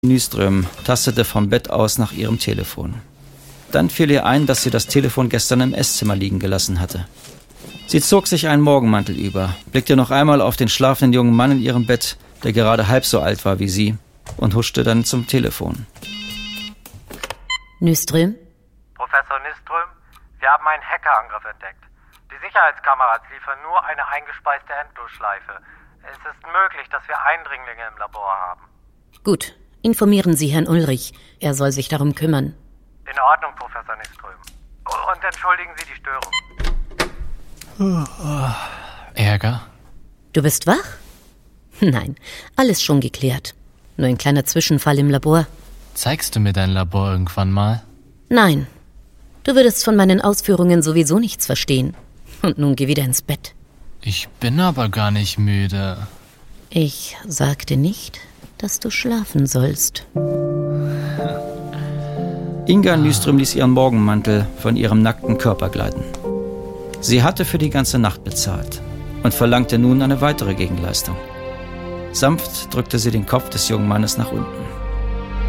Nyström tastete vom Bett aus nach ihrem Telefon. Dann fiel ihr ein, dass sie das Telefon gestern im Esszimmer liegen gelassen hatte. Sie zog sich einen Morgenmantel über, blickte noch einmal auf den schlafenden jungen Mann in ihrem Bett, der gerade halb so alt war wie sie, und huschte dann zum Telefon. Nyström? Professor Nyström, wir haben einen Hackerangriff entdeckt. Die Sicherheitskameras liefern nur eine eingespeiste Endlosschleife. Es ist möglich, dass wir Eindringlinge im Labor haben. Gut, informieren Sie Herrn Ulrich. Er soll sich darum kümmern. In Ordnung, Professor Nyström. Und entschuldigen Sie die Störung. Ärger? Du bist wach? Nein, alles schon geklärt. Nur ein kleiner Zwischenfall im Labor. Zeigst du mir dein Labor irgendwann mal? Nein, du würdest von meinen Ausführungen sowieso nichts verstehen. Und nun geh wieder ins Bett. Ich bin aber gar nicht müde. Ich sagte nicht, dass du schlafen sollst. Inga Nyström ließ ihren Morgenmantel von ihrem nackten Körper gleiten. Sie hatte für die ganze Nacht bezahlt und verlangte nun eine weitere Gegenleistung. Sanft drückte sie den Kopf des jungen Mannes nach unten.